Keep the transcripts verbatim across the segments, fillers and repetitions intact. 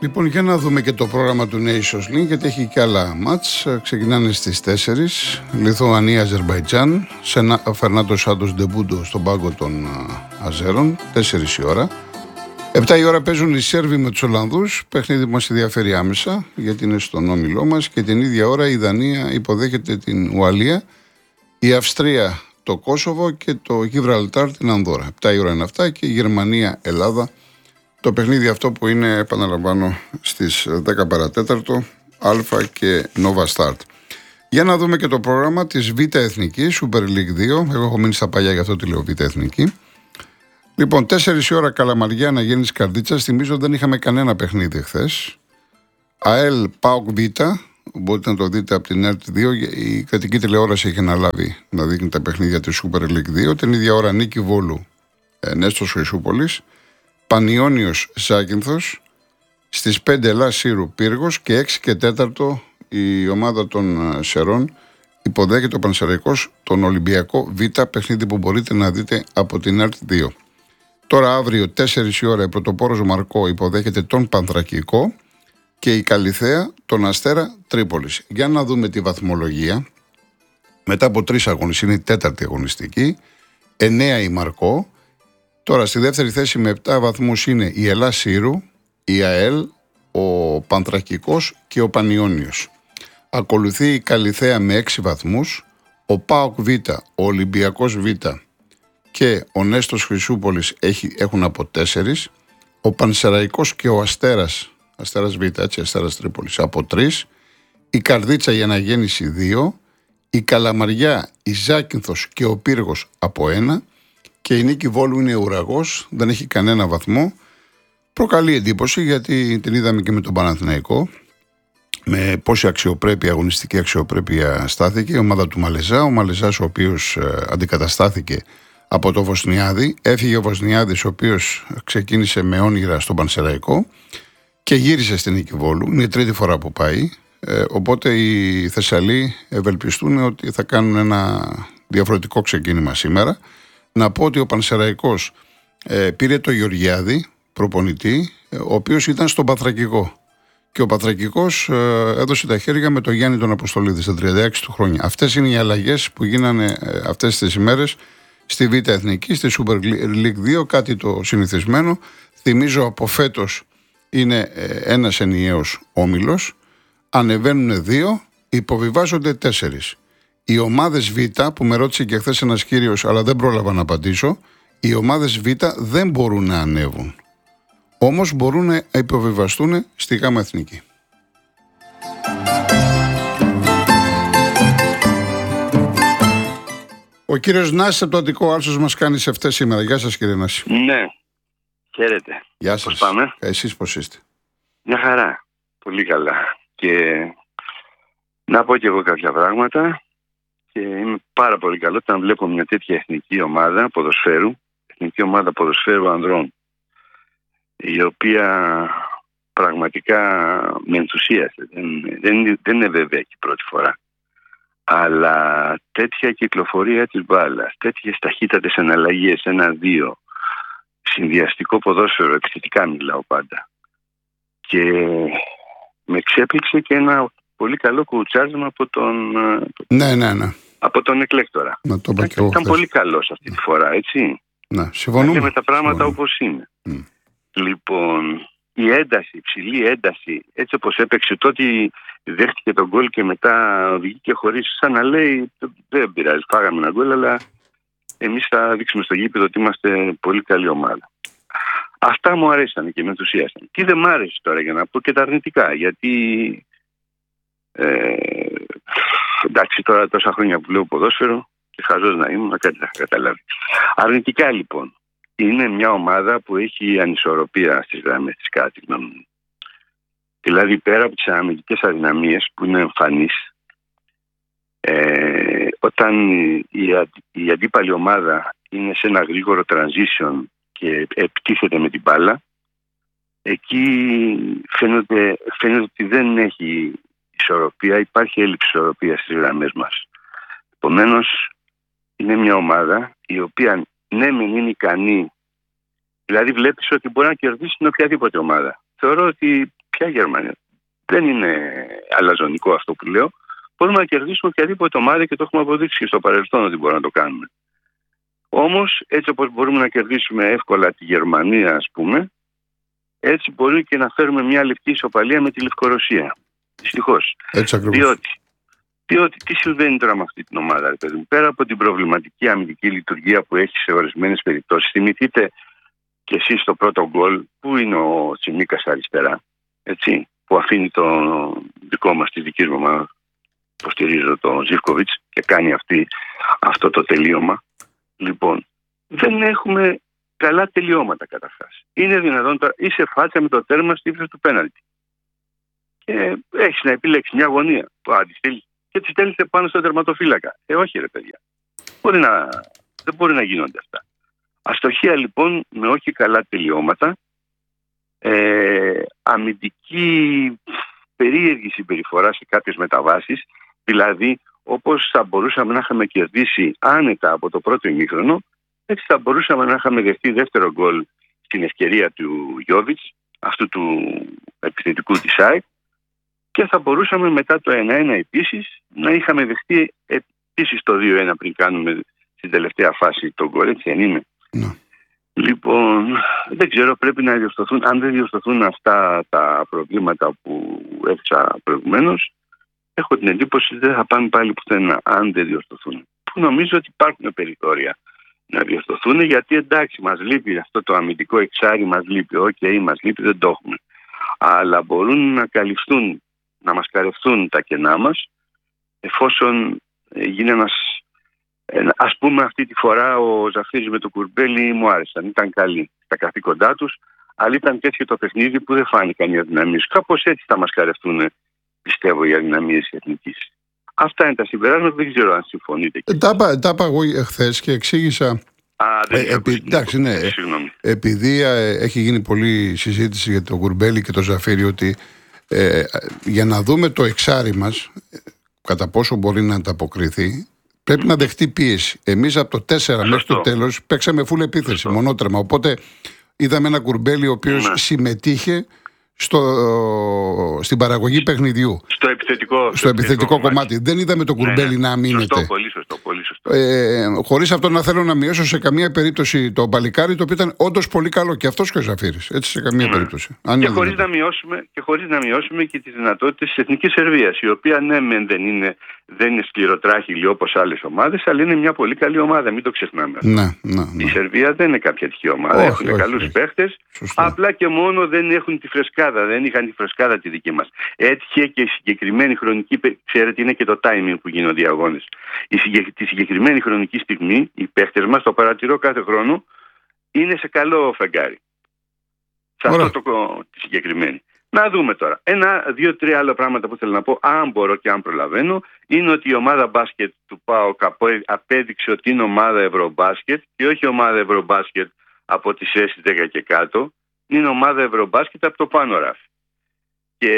Λοιπόν, για να δούμε και το πρόγραμμα του Nations League, γιατί έχει και άλλα μάτς. Ξεκινάνε στις τέσσερις. Λιθουανία, Αζερμπαϊτζάν. Φερνάντο Σάντος ντεμπούντο στον πάγκο των Αζέρων. τέσσερις η ώρα. επτά η ώρα παίζουν οι Σέρβοι με τους Ολλανδούς. Παιχνίδι που μας ενδιαφέρει άμεσα, γιατί είναι στον όμιλό μας. Και την ίδια ώρα η Δανία υποδέχεται την Ουαλία. Η Αυστρία το Κόσοβο και το Γιβραλτάρ την Ανδόρα. επτά η ώρα είναι αυτά. Και η Γερμανία, Ελλάδα. Το παιχνίδι αυτό που είναι, επαναλαμβάνω, στις δέκα παρατέταρτο, Αλφα και Nova Start. Για να δούμε και το πρόγραμμα της Β' Εθνική, Super League δύο. Εγώ έχω μείνει στα παλιά, γι' αυτό τη λέω Β' Εθνική. Λοιπόν, τέσσερις η ώρα Καλαμαριά, Αναγέννης Καρδίτσας. Θυμίζω δεν είχαμε κανένα παιχνίδι χθες. ΑΕΛ ΠΑΟΚ Β. Μπορείτε να το δείτε από την ΕΡΤ δύο. Η κρατική τηλεόραση έχει αναλάβει να δείχνει τα παιχνίδια της Super League δύο. Την ίδια ώρα Νίκη Βόλου, Νέστος Χρυσούπολης. Πανιώνιος Ζάκυνθος, στις πέντε Ελλάς Σύρου Πύργος και έξι και τέταρτο η ομάδα των Σερών υποδέχεται ο Πανσεραϊκός τον Ολυμπιακό Β, παιχνίδι που μπορείτε να δείτε από την ΕΡΤ δύο. Τώρα αύριο τέσσερις η ώρα η Πρωτοπόρος Μαρκό υποδέχεται τον Πανθρακικό και η Καλιθέα τον Αστέρα Τρίπολης. Για να δούμε τη βαθμολογία. Μετά από τρεις αγώνες είναι η τέταρτη αγωνιστική, εννέα η Μαρκό. Τώρα στη δεύτερη θέση με επτά βαθμούς είναι η Ελλάς Σύρου, η ΑΕΛ, ο Πανθρακικός και ο Πανιώνιος. Ακολουθεί η Καλιθέα με έξι βαθμούς, ο ΠΑΟΚ Β, ο Ολυμπιακός Β και ο Νέστος Χρυσούπολης έχει, έχουν από τέσσερις, ο Πανσεραϊκός και ο Αστέρας, Αστέρας Β, έτσι, Αστέρας Τρίπολης, από τρεις, η Καρδίτσα η Αναγέννηση δύο, η Καλαμαριά, η Ζάκυνθος και ο Πύργος από ένα, και η Νίκη Βόλου είναι ουραγός, δεν έχει κανένα βαθμό. Προκαλεί εντύπωση γιατί την είδαμε και με τον Παναθηναϊκό, με πόση αξιοπρέπεια, αγωνιστική αξιοπρέπεια στάθηκε η ομάδα του Μαλεζά. Ο Μαλεζάς ο οποίος ε, αντικαταστάθηκε από το Βοσνιάδη. Έφυγε ο Βοσνιάδης ο οποίος ξεκίνησε με όνειρα στον Πανσεραϊκό και γύρισε στην Νίκη Βόλου. Είναι η τρίτη φορά που πάει. Ε, οπότε οι Θεσσαλοί ευελπιστούν ότι θα κάνουν ένα διαφορετικό ξεκίνημα σήμερα. Να πω ότι ο Πανσεραϊκός ε, πήρε το Γεωργιάδη, προπονητή, ε, ο οποίος ήταν στον Πανθρακικό. Και ο Πανθρακικός ε, έδωσε τα χέρια με τον Γιάννη τον Αποστολίδη στα τριάντα έξι του χρόνια. Αυτές είναι οι αλλαγές που γίνανε ε, αυτές τις ημέρες στη Β' Εθνική, στη Super League δύο, κάτι το συνηθισμένο. Θυμίζω από φέτος είναι ε, ένας ενιαίος όμιλος, ανεβαίνουν δύο, υποβιβάζονται τέσσερις. Οι ομάδες Β, που με ρώτησε και χθες ένας κύριος, αλλά δεν πρόλαβα να απαντήσω, οι ομάδες Β δεν μπορούν να ανέβουν. Όμως μπορούν να υποβιβαστούν στη Γ' Εθνική. Ο κύριος Νάσης από το Αττικό Άλσος μας κάνει σε αυτές σήμερα. Γεια σας κύριε Νάση. Ναι, χαίρετε. Γεια σας. Πώς πάμε? Εσείς πώς είστε? Μια χαρά. Πολύ καλά. Και να πω και εγώ κάποια πράγματα. Και είναι πάρα πολύ καλό όταν βλέπω μια τέτοια εθνική ομάδα ποδοσφαίρου, εθνική ομάδα ποδοσφαίρου ανδρών, η οποία πραγματικά με ενθουσίασε. Δεν, δεν, δεν είναι βέβαια και πρώτη φορά. Αλλά τέτοια κυκλοφορία της μπάλας, τέτοιες ταχύτατες εναλλαγές, ένα-δύο, συνδυαστικό ποδόσφαιρο, επιθετικά μιλάω πάντα. Και με ξέπληξε και ένα πολύ καλό κουουουτσάρισμα από τον... Ναι, ναι, ναι. Από τον εκλέκτορα. Να το ήταν ήταν πολύ καλός αυτή τη φορά, έτσι. Ναι, συμφωνούμε. Με τα πράγματα συμφωνούμε. Όπως είναι. Mm. Λοιπόν, η ένταση, η ψηλή ένταση, έτσι όπως έπαιξε τότε, δέχτηκε τον γκολ και μετά βγήκε χωρίς, σαν να λέει, δεν πειράζει, φάγαμε ένα γκολ, αλλά εμείς θα δείξουμε στο γήπεδο ότι είμαστε πολύ καλή ομάδα. Αυτά μου αρέσαν και με ενθουσίασαν. Τι δεν μ' άρεσε τώρα, για να πω και τα αρνητικά, γιατί ε, εντάξει, τώρα τόσα χρόνια που λέω ποδόσφαιρο και χαζός να ήμουν, κάτι θα καταλάβει. Αρνητικά λοιπόν, είναι μια ομάδα που έχει ανισορροπία στις γραμμές της, κατά τη γνώμη μου. Δηλαδή πέρα από τις αμυντικές αδυναμίες που είναι εμφανείς, ε, όταν η, α, η αντίπαλη ομάδα είναι σε ένα γρήγορο transition και επιτίθεται με την μπάλα, εκεί φαίνεται, φαίνεται ότι δεν έχει ισορροπία, υπάρχει έλλειψη ισορροπίας στις γραμμές μας. Επομένως, είναι μια ομάδα η οποία ναι μεν είναι ικανή, δηλαδή βλέπεις ότι μπορεί να κερδίσει την οποιαδήποτε ομάδα. θεωρώ ότι πια Γερμανία δεν είναι αλαζονικό αυτό που λέω. Μπορούμε να κερδίσουμε οποιαδήποτε ομάδα και το έχουμε αποδείξει και στο παρελθόν ότι μπορούμε να το κάνουμε. Όμως, έτσι όπως μπορούμε να κερδίσουμε εύκολα τη Γερμανία, ας πούμε, έτσι μπορεί και να φέρουμε μια λευκή ισοπαλία με τη Λευκορωσία. Δυστυχώς. Έτσι ακριβώς. Διότι, διότι τι συμβαίνει τώρα με αυτή την ομάδα, ρε παιδί μου. Πέρα από την προβληματική αμυντική λειτουργία που έχει σε ορισμένες περιπτώσεις, θυμηθείτε και εσείς το πρώτο γκολ που είναι ο Τσιμίκας αριστερά, έτσι, που αφήνει το δικό μας, τη δική μου ομάδα, υποστηρίζω τον Ζίβκοβιτς και κάνει αυτή, αυτό το τελείωμα. Λοιπόν, δεν έχουμε καλά τελειώματα καταρχάς. Είναι δυνατόν τώρα, είσαι φάτσα με το τέρμα στη ύψος του πέναλτι. Και έχεις να επιλέξεις μια γωνία που αντιστέλει και τη στέλνεις πάνω στο τερματοφύλακα. Ε, όχι ρε παιδιά. Μπορεί να, δεν μπορεί να γίνονται αυτά. Αστοχία λοιπόν με όχι καλά τελειώματα, ε, αμυντική περίεργη συμπεριφορά σε κάποιες μεταβάσεις, δηλαδή όπως θα μπορούσαμε να είχαμε κερδίσει άνετα από το πρώτο ημίχρονο, έτσι θα μπορούσαμε να είχαμε δεχτεί δεύτερο γκολ στην ευκαιρία του Γιόβιτς, αυτού του επιθετικού της ΑΕΚ, και θα μπορούσαμε μετά το ένα ένα επίσης να είχαμε δεχτεί επίσης το δύο ένα πριν κάνουμε στην τελευταία φάση το γκολ, έτσι δεν είναι? Ναι. Λοιπόν, δεν ξέρω, πρέπει να διορθωθούν. Αν δεν διορθωθούν αυτά τα προβλήματα που έφτιαξα προηγουμένως, έχω την εντύπωση ότι δεν θα πάνε πάλι πουθενά, αν δεν διορθωθούν. Που νομίζω ότι υπάρχουν περιθώρια να διορθωθούν, γιατί εντάξει, μας λείπει αυτό το αμυντικό εξάρι, μας λείπει, οκ, okay, μας λείπει, δεν το έχουμε. Αλλά μπορούν να καλυφθούν, να μας καλυφθούν τα κενά μας, εφόσον γίνει ένας. Ας πούμε αυτή τη φορά ο Ζαφύρης με το Κουρμπέλι μου άρεσαν, ήταν καλοί στα καθήκοντά τους, αλλά ήταν τέτοιο το παιχνίδι που δεν φάνηκαν οι αδυναμίες. Κάπως έτσι θα μας καλυφθούν, πιστεύω, οι αδυναμίες της Εθνικής. Αυτά είναι τα συμπεράσματα, δεν ξέρω αν συμφωνείτε. Ε, τα, τα είπα εγώ εχθές και εξήγησα. Α, δεν ε, επει, εντάξει, ναι, ε, επειδή ε, έχει γίνει πολλή συζήτηση για το Κουρμπέλι και το Ζαφύρι, ότι ε, για να δούμε το εξάρι μας, κατά πόσο μπορεί να ανταποκριθεί, πρέπει να δεχτεί πίεση. Εμείς από το τέσσερα Σωστό. μέχρι το τέλος παίξαμε φουλ επίθεση, Σωστό. μονότρεμα. Οπότε είδαμε ένα Κουρμπέλι ο οποίος ναι. συμμετείχε στο, στην παραγωγή παιχνιδιού. Στο επιθετικό, στο στο επιθετικό κομμάτι. κομμάτι. Δεν είδαμε το Κουρμπέλι ναι, να αμήνεται. Σωστό, πολύ σωστό. Πολύ σωστό. Ε, χωρίς αυτό να θέλω να μειώσω σε καμία περίπτωση το παλικάρι, το οποίο ήταν όντως πολύ καλό και αυτός και ο Ζαφύρης. Έτσι σε καμία ναι. περίπτωση. Αν και, χωρίς να μειώσουμε, και χωρίς να μειώσουμε και τις δυνατότητες της Εθνικής Σερβίας, η οποία ναι, μεν δεν είναι, δεν είναι σκληροτράχηλη όπως άλλες ομάδες, αλλά είναι μια πολύ καλή ομάδα. Μην το ξεχνάμε. Ναι, ναι, ναι. Η Σερβία δεν είναι κάποια τυχαία ομάδα. Όχι, έχουν καλούς παίχτες. Απλά και μόνο δεν έχουν τη φρεσκάδα. Δεν είχαν τη φρεσκάδα τη δική μας. Έτυχε και η συγκεκριμένη χρονική. Ξέρετε, είναι και το timing που γίνονται οι αγώνες. Η συγκεκ... Τη συγκεκριμένη χρονική στιγμή, οι παίχτες μας, το παρατηρώ κάθε χρόνο, είναι σε καλό φεγγάρι. Σε Ωραία. αυτό το τη συγκεκριμένη. Να δούμε τώρα. Ένα, δύο, τρία άλλα πράγματα που θέλω να πω, αν μπορώ και αν προλαβαίνω, είναι ότι η ομάδα μπάσκετ του ΠΑΟΚ απέδειξε ότι είναι ομάδα ευρωμπάσκετ και όχι ομάδα ευρωμπάσκετ από τις ΕΣΥ δέκα και κάτω. Είναι ομάδα ευρωμπάσκετ από το πάνω ράφι. Και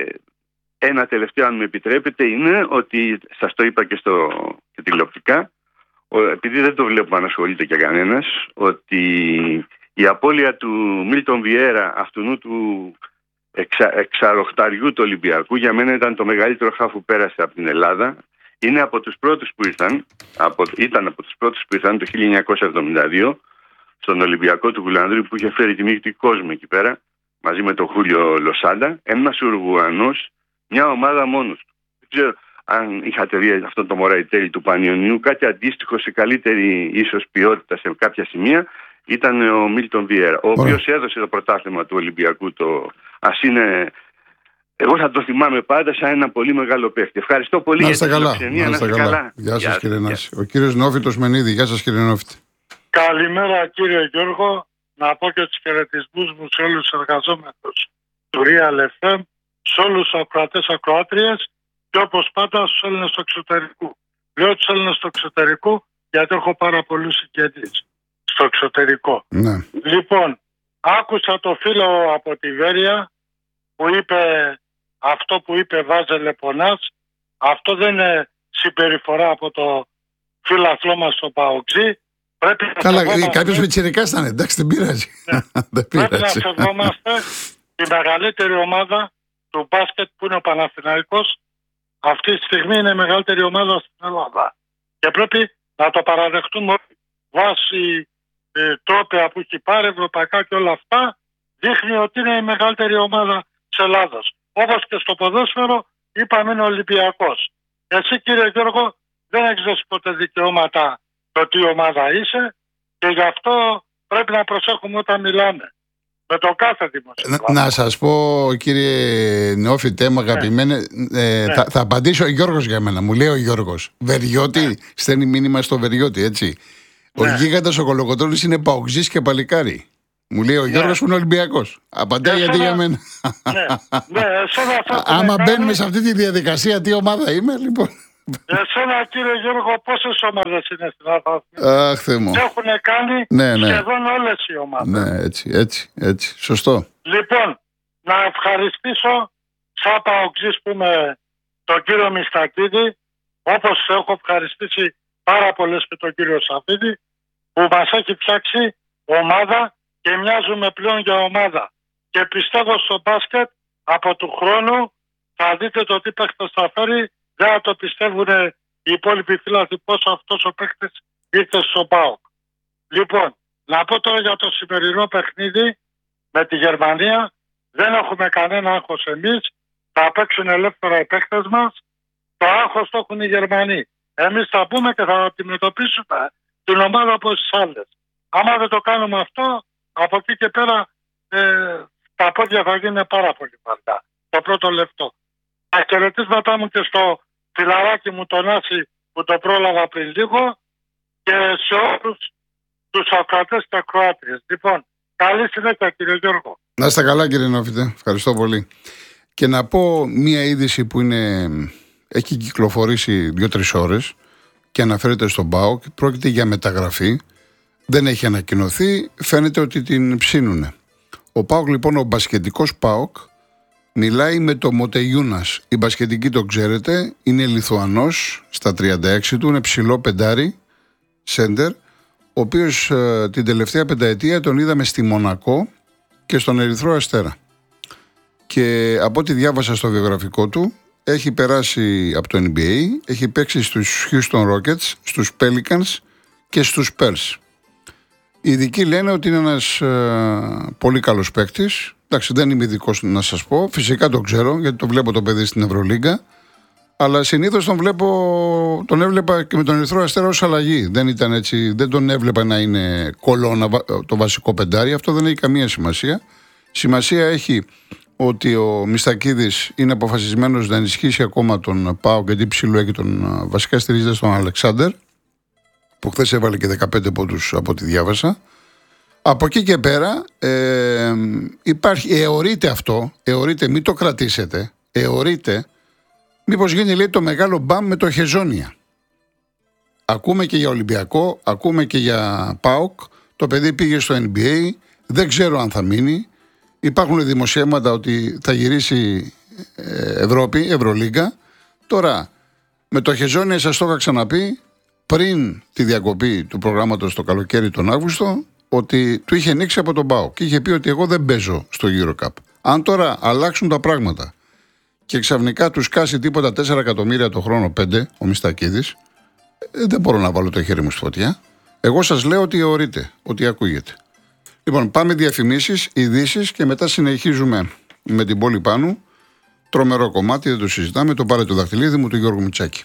ένα τελευταίο, αν με επιτρέπετε, είναι ότι σας το είπα και, στο, και τηλεοπτικά, επειδή δεν το βλέπω να ασχολείται και κανένας, ότι η απώλεια του Μίλτον Βιέρα, αυτού του εξα, εξαροχταριού του Ολυμπιακού, για μένα ήταν το μεγαλύτερο χάφ που πέρασε από την Ελλάδα. Είναι από τους πρώτους που ήρθαν, από, ήταν από τους πρώτους που ήρθαν το χίλια εννιακόσια εβδομήντα δύο στον Ολυμπιακό του Γουλανδρίου, που είχε φέρει τη μύχη του κόσμου εκεί πέρα, μαζί με τον Χούλιο Λοσάντα, ένας Ουρουγουανός, μια ομάδα μόνος του. Δεν ξέρω αν είχατε δει αυτό το Μωραϊτέλη του Πανιωνίου, κάτι αντίστοιχο σε καλύτερη ίσως ποιότητα σε κάποια σημεία, ήταν ο Μίλτον Βιέρα, ο οποίος έδωσε το πρωτάθλημα του Ολυμπιακού. Το... Ας είναι... Εγώ θα το θυμάμαι πάντα σαν ένα πολύ μεγάλο παίχτη. Ευχαριστώ πολύ να για την καλά. Να είστε καλά. καλά. Γεια σας κύριε Νάση. Ο κύριος Νόφιτος Μενίδη. Γεια σας κύριε Νόφιτη. Καλημέρα κύριε Γιώργο. Να πω και τους χαιρετισμούς μου σε όλους τους εργαζόμενους του Real εφ εμ, σε όλους τους ακροατές ακροάτριες και όπως πάντα στους Έλληνες του εξωτερικού. Λέω τους Έλληνες του εξωτερικού γιατί έχω πάρα πολλούς συγγενείς στο εξωτερικό. Ναι. Λοιπόν, άκουσα το φίλο από τη Βέρεια που είπε αυτό που είπε Βάζελε πονάς. Αυτό δεν είναι συμπεριφορά από το φίλαθλό μας στο Παοξή. Καλά, κάποιος με τσιρικάς ήταν, εντάξει, δεν πειράζει. Ναι. δεν πειράζει. Πρέπει να σεβόμαστε η μεγαλύτερη ομάδα του μπάσκετ που είναι ο Παναθηναϊκός. Αυτή τη στιγμή είναι η μεγαλύτερη ομάδα στην Ελλάδα. Και πρέπει να το παραδεχτούμε βάσει ε, τρόπια που έχει πάρει, ευρωπαϊκά και όλα αυτά, δείχνει ότι είναι η μεγαλύτερη ομάδα της Ελλάδας. Όπως και στο ποδόσφαιρο είπαμε είναι ο Ολυμπιακός. Εσύ κύριε Γιώργο δεν έχεις δώσει ποτέ δικαιώματα το τι ομάδα είσαι και γι' αυτό πρέπει να προσέχουμε όταν μιλάμε. Με το κάθε δημοσιογράφο. Να, να σας πω κύριε Νεόφιτε μου αγαπημένε, ναι. ε, ναι. θα, θα απαντήσω ο Γιώργος για μένα. Μου λέει ο Γιώργος Βεριώτη, ναι. στέλνει μήνυμα στο Βεριώτη, έτσι. Ναι. Ο γίγαντας ο Κολοκοτρώνης είναι παοξής και παλικάρι. Μου λέει ο Γιώργος ναι. που είναι Ολυμπιακός. Απαντάει εσένα, γιατί για μένα. Ναι, ναι, εσένα άμα μπαίνουμε κάνει... σε αυτή τη διαδικασία, τι ομάδα είμαι, λοιπόν. Εσένα κύριε Γιώργο, πόσες ομάδες είναι στην Ελλάδα? Αχ, Θεέ μου. Έχουν κάνει ναι, ναι. σχεδόν όλες οι ομάδες. Ναι, έτσι, έτσι, έτσι. Σωστό. Λοιπόν, να ευχαριστήσω σαν παοξής που είμαι τον κύριο Μιστακίδη, όπως έχω ευχαριστήσει πάρα πολλές και τον κύριο Σαφίδη, που μας έχει φτιάξει ομάδα και μοιάζουμε πλέον για ομάδα. Και πιστεύω στο μπάσκετ από του χρόνου θα δείτε το τι παίχτες θα φέρει. Δεν θα το πιστεύουν οι υπόλοιποι φίλαθλοι πώς αυτός ο παίκτης ήρθε στο ΠΑΟΚ. Λοιπόν, να πω τώρα για το σημερινό παιχνίδι με τη Γερμανία. Δεν έχουμε κανένα άγχος εμείς. Θα παίξουν ελεύθερα οι παίκτες μας. Το άγχος το έχουν οι Γερμανοί. Εμείς θα πούμε και θα αντιμετωπίσουμε την ομάδα όπως τις άλλες. Άμα δεν το κάνουμε αυτό, από εκεί και πέρα ε, τα πόδια θα γίνουν πάρα πολύ βαριά. Το πρώτο λεπτό. Τα χαιρετίσματά μου και στο φιλαράκι μου τον Άση που το πρόλαβα πριν λίγο και σε όλους τους ακροατές και ακροάτριες. Λοιπόν, καλή συνέχεια κύριε Γιώργο. Να είστε καλά κύριε Νεόφιτε, ευχαριστώ πολύ. Και να πω μία είδηση που είναι, έχει κυκλοφορήσει δύο-τρεις ώρες και αναφέρεται στον ΠΑΟΚ. Πρόκειται για μεταγραφή, δεν έχει ανακοινωθεί, φαίνεται ότι την ψήνουνε. Ο ΠΑΟΚ λοιπόν, ο μπασκετικός ΠΑΟΚ, μιλάει με το Μοτεγιούνας. Η μπασκετική το ξέρετε, είναι Λιθουανός στα τριάντα έξι του, είναι ψηλό πεντάρι, σέντερ, ο οποίος ε, την τελευταία πενταετία τον είδαμε στη Μονακό και στον Ερυθρό Αστέρα. Και από ό,τι διάβασα στο βιογραφικό του, έχει περάσει από το Εν Μπι Έι, έχει παίξει στους Houston Rockets, στους Pelicans και στους Spurs. Οι ειδικοί λένε ότι είναι ένας ε, πολύ καλός παίκτης. Εντάξει, δεν είμαι ειδικός να σας πω. Φυσικά το ξέρω, γιατί το βλέπω το παιδί στην Ευρωλίγκα. Αλλά συνήθως τον βλέπω, τον έβλεπα και με τον Ερυθρό Αστέρα ως αλλαγή. Δεν ήταν έτσι, δεν τον έβλεπα να είναι κολόνα το βασικό πεντάρι. Αυτό δεν έχει καμία σημασία. Σημασία έχει ότι ο Μιστακίδης είναι αποφασισμένος να ενισχύσει ακόμα τον ΠΑΟΚ, γιατί ψηλού έχει τον βασικά στηρίζεται στον Αλεξάνδερ, που χθες έβαλε και δεκαπέντε πόντους από ό,τι διάβασα. Από εκεί και πέρα ε, υπάρχει, εωρείται αυτό, εωρείται, μην το κρατήσετε, εωρείται, μήπως γίνει λέει το μεγάλο μπαμ με το Χεζόνια. Ακούμε και για Ολυμπιακό, ακούμε και για ΠΑΟΚ, το παιδί πήγε στο Εν Μπι Έι, δεν ξέρω αν θα μείνει, υπάρχουν δημοσιεύματα ότι θα γυρίσει ε, Ευρώπη, Ευρωλίγκα. Τώρα, με το Χεζόνια σας το είχα ξαναπεί, πριν τη διακοπή του προγράμματος το καλοκαίρι τον Αύγουστο, ότι του είχε ανοίξει από τον ΠΑΟΚ και είχε πει ότι εγώ δεν παίζω στο EuroCup. Αν τώρα αλλάξουν τα πράγματα και ξαφνικά του κάσει τίποτα τέσσερα εκατομμύρια το χρόνο, πέντε, ο Μιστακίδης, ε, δεν μπορώ να βάλω το χέρι μου στη φωτιά. Εγώ σας λέω ότι εωρείται, ότι ακούγεται. Λοιπόν, πάμε διαφημίσεις, ειδήσεις και μετά συνεχίζουμε με την πόλη πάνω. Τρομερό κομμάτι, δεν το συζητάμε, το πάρε το δαχτυλίδι μου του Γιώργου Μητσάκη.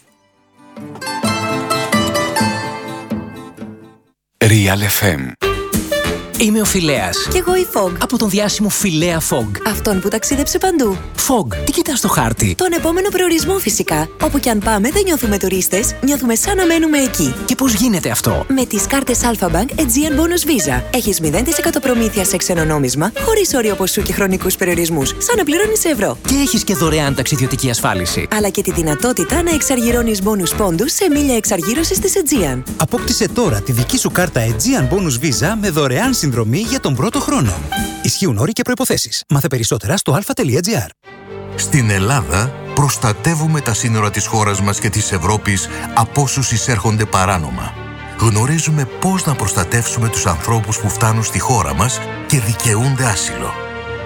Real εφ εμ. Είμαι ο Φιλέας. Κι εγώ η Fog. Από τον διάσημο Φιλέα Fog. Αυτόν που ταξίδεψε παντού. Fog, τι κοιτάς στο χάρτη? Τον επόμενο προορισμό φυσικά. Όπου κι αν πάμε δεν νιώθουμε τουρίστες, νιώθουμε σαν να μένουμε εκεί. Και πώς γίνεται αυτό? Με τις κάρτες Alpha Bank Aegean Bonus Visa. Έχεις μηδέν τοις εκατό προμήθεια σε ξένο νόμισμα, χωρίς όριο ποσού και χρονικούς περιορισμούς. Σαν να πληρώνεις σε ευρώ. Και έχεις και δωρεάν ταξιδιωτική ασφάλιση. Αλλά και τη δυνατότητα να εξαργυρώνεις bonus πόντους σε μίλια εξαργύρωσης της Aegean. Απόκτησε τώρα τη δική σου κάρτα Aegean Bonus Visa με δωρεάν συνδρομή για τον πρώτο χρόνο. Ισχύουν όροι και προϋποθέσεις. Μάθε περισσότερα στο αλφα τελεία τζι άρ. Στην Ελλάδα προστατεύουμε τα σύνορα της χώρας μας και της Ευρώπης από όσους εισέρχονται παράνομα. Γνωρίζουμε πώς να προστατεύσουμε τους ανθρώπους που φτάνουν στη χώρα μας και δικαιούνται άσυλο.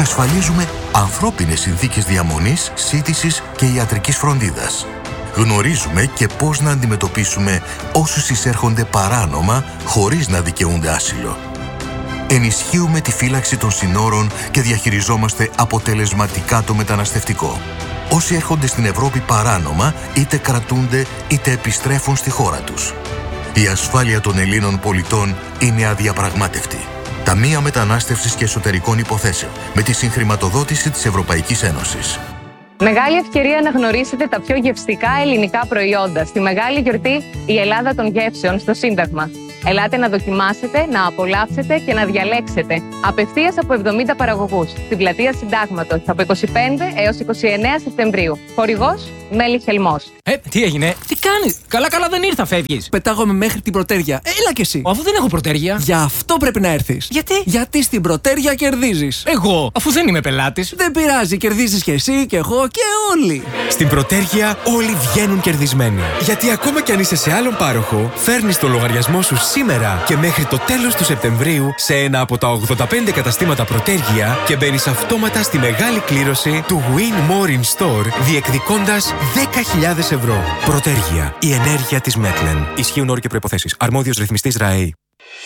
εξασφαλίζουμε ανθρώπινες συνθήκες διαμονής, σύντησης και ιατρικής φροντίδας. Γνωρίζουμε και πώς να αντιμετωπίσουμε όσους εισέρχονται παράνομα χωρίς να δικαιούνται άσυλο. Ενισχύουμε τη φύλαξη των συνόρων και διαχειριζόμαστε αποτελεσματικά το μεταναστευτικό. Όσοι έρχονται στην Ευρώπη παράνομα, είτε κρατούνται είτε επιστρέφουν στη χώρα τους. Η ασφάλεια των Ελλήνων πολιτών είναι αδιαπραγμάτευτη. Ταμεία Μετανάστευσης και Εσωτερικών Υποθέσεων, με τη συγχρηματοδότηση της Ευρωπαϊκής Ένωσης. Μεγάλη ευκαιρία να γνωρίσετε τα πιο γευστικά ελληνικά προϊόντα στη μεγάλη γιορτή «Η Ελλάδα των Γεύσεων» στο Σύνταγμα. Ελάτε να δοκιμάσετε, να απολαύσετε και να διαλέξετε απευθείας από εβδομήντα παραγωγούς στην πλατεία Συντάγματος από είκοσι πέντε έως είκοσι εννέα Σεπτεμβρίου. Χορηγός Μέλι Χελμός. Ε, τι έγινε, τι κάνεις, καλά καλά δεν ήρθα, φεύγεις. Πετάγομαι μέχρι την Πρωτέρια. Έλα κι εσύ. Αφού δεν έχω Πρωτέρια. Γι' αυτό πρέπει να έρθεις. Γιατί? Γιατί στην Πρωτέρια κερδίζεις. Εγώ, αφού δεν είμαι πελάτης. Δεν πειράζει, κερδίζεις κι εσύ και εγώ και όλοι. Στην Πρωτέρια όλοι βγαίνουν κερδισμένοι. Γιατί ακόμα κι αν είσαι σε άλλον πάροχο, φέρνεις το λογαριασμό σου σήμερα και μέχρι το τέλος του Σεπτεμβρίου σε ένα από τα ογδόντα πέντε καταστήματα Πρωτέρια και μπαίνεις αυτόματα στη μεγάλη κλήρωση του Win More in Store, διεκδικώντας δέκα χιλιάδες ευρώ. Πρωτέρια. Η ενέργεια της Μέτλεν. Ισχύουν όροι και προϋποθέσεις. Αρμόδιος ρυθμιστής ΡΑΕΗ.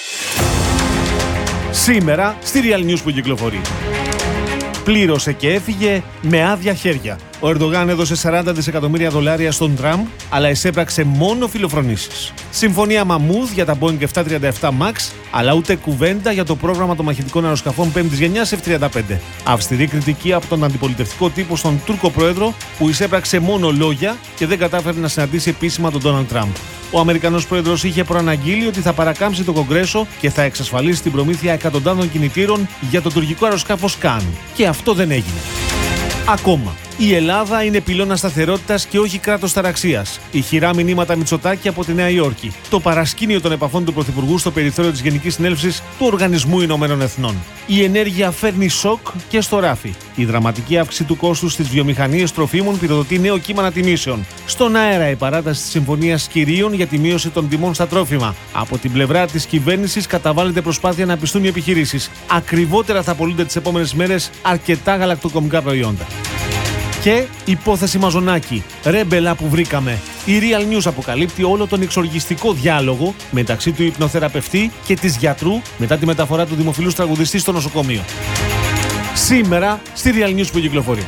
Σήμερα στη Real News που κυκλοφορεί. Πλήρωσε και έφυγε με άδεια χέρια. Ο Ερντογάν έδωσε σαράντα δισεκατομμύρια δολάρια στον Τραμπ, αλλά εισέπραξε μόνο φιλοφρονήσεις. Συμφωνία Μαμούδ για τα Boeing επτακόσια τριάντα επτά Max, αλλά ούτε κουβέντα για το πρόγραμμα των μαχητικών αεροσκαφών πέμπτης γενιάς εφ τριάντα πέντε. Αυστηρή κριτική από τον αντιπολιτευτικό τύπο στον Τούρκο πρόεδρο, που εισέπραξε μόνο λόγια και δεν κατάφερε να συναντήσει επίσημα τον Ντόναλντ Τραμπ. Ο Αμερικανός πρόεδρος είχε προαναγγείλει ότι θα παρακάμψει το Κογκρέσο και θα εξασφαλίσει την προμήθεια εκατοντάδων κινητήρων για το τουρκικό αεροσκάφος Καν. Και αυτό δεν έγινε. Ακόμα. Η Ελλάδα είναι πυλώνας σταθερότητας και όχι κράτος ταραξίας. Ηχηρά μηνύματα Μητσοτάκη από τη Νέα Υόρκη. Το παρασκήνιο των επαφών του Πρωθυπουργού στο περιθώριο της Γενικής Συνέλευσης του Οργανισμού Ηνωμένων Εθνών. Η ενέργεια φέρνει σοκ και στο ράφι. Η δραματική αύξηση του κόστους στις βιομηχανίες τροφίμων πυροδοτεί νέο κύμα ανατιμήσεων. Στον αέρα η παράταση της Συμφωνίας Κυρίων για τη μείωση των τιμών στα τρόφιμα. Από την πλευρά της κυβέρνησης καταβάλλεται προσπάθεια να πιστούν οι επιχειρήσεις. Ακριβότερα θα πωλούνται τις επόμενες μέρες αρκετά γαλακτοκομικά προϊόντα. Και υπόθεση Μαζονάκη, ρέμπελα που βρήκαμε. Η Real News αποκαλύπτει όλο τον εξοργιστικό διάλογο μεταξύ του υπνοθεραπευτή και της γιατρού μετά τη μεταφορά του δημοφιλούς τραγουδιστή στο νοσοκομείο. Σήμερα στη Real News που κυκλοφορεί.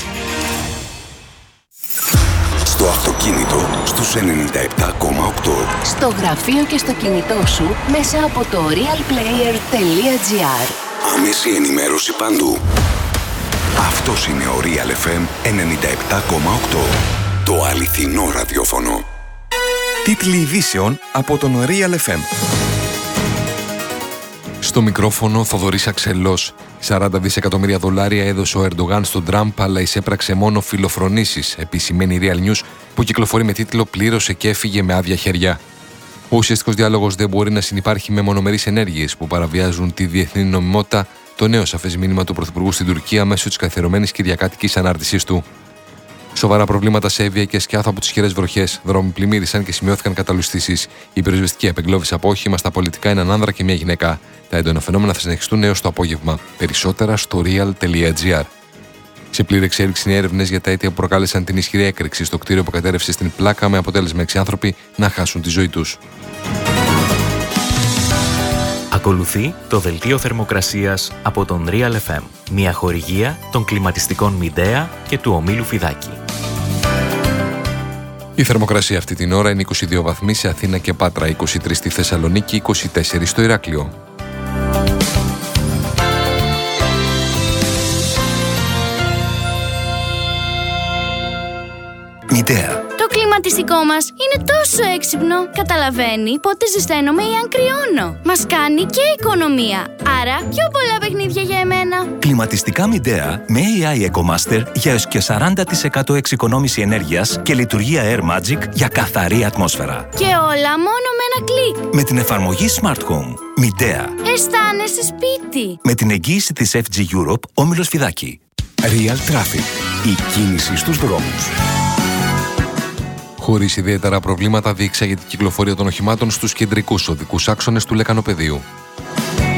Στο αυτοκίνητο στους ενενήντα επτά κόμμα οκτώ. Στο γραφείο και στο κινητό σου μέσα από το realplayer τελεία gr. Άμεση ενημέρωση παντού. Αυτός είναι ο Real εφ εμ ενενήντα επτά κόμμα οκτώ. Το αληθινό ραδιόφωνο. Τίτλοι ειδήσεων από τον Real εφ εμ. Στο μικρόφωνο Θοδωρής Αξελός. σαράντα δισεκατομμύρια δολάρια έδωσε ο Ερντογάν στον Τραμπ, αλλά εισέπραξε μόνο φιλοφρονήσεις, επισημαίνει η Real News, που κυκλοφορεί με τίτλο «Πλήρωσε και έφυγε με άδεια χέρια». Ο ουσιαστικός διάλογος δεν μπορεί να συνυπάρχει με μονομερείς ενέργειες που παραβιάζουν τη διεθνή νομιμότητα, το νέο σαφές μήνυμα του Πρωθυπουργού στην Τουρκία μέσω της καθιερωμένης κυριακάτικης ανάρτησής του. Σοβαρά προβλήματα σε Εύβοια και Σκιάθο από τις χειρές βροχές. Δρόμοι πλημμύρισαν και σημειώθηκαν καταλλουστήσεις. Η πυροσβεστική απεγκλώβησε από όχημα στα πολιτικά έναν άνδρα και μια γυναίκα. Τα έντονα φαινόμενα θα συνεχιστούν έως το απόγευμα. Περισσότερα στο real τελεία gr. Σε πλήρη εξέλιξη είναι έρευνες για τα αίτια που προκάλεσαν την ισχυρή έκρηξη στο κτίριο που κατέρευσε στην Πλάκα, με αποτέλεσμα έξι άνθρωποι να χάσουν τη ζωή τους. Ακολουθεί το δελτίο θερμοκρασίας από τον Real εφ εμ, μια χορηγία των κλιματιστικών Μιντέα και του ομίλου Φιδάκη. Η θερμοκρασία αυτή την ώρα είναι είκοσι δύο βαθμοί σε Αθήνα και Πάτρα, είκοσι τρεις στη Θεσσαλονίκη, είκοσι τέσσερα στο Ηράκλειο. Μιντέα. Το κλιματιστικό μας είναι τόσο έξυπνο. Καταλαβαίνει πότε ζεσταίνομαι ή αν κρυώνω. Μας κάνει και οικονομία. Άρα πιο πολλά παιχνίδια για εμένα. Κλιματιστικά Μιντέα με έι άι EcoMaster για έως και σαράντα τοις εκατό εξοικονόμηση ενέργειας και λειτουργία Air Magic για καθαρή ατμόσφαιρα. Και όλα μόνο με ένα κλικ. Με την εφαρμογή Smart Home. Μιντέα. Αισθάνεσαι σπίτι. Με την εγγύηση της εφ τζι Europe, όμιλος Φιδάκη. Real Traffic. Η κίνηση στους δρόμους. Χωρίς ιδιαίτερα προβλήματα, διεξάγεται η κυκλοφορία των οχημάτων στους κεντρικούς οδικούς άξονες του Λεκανοπεδίου.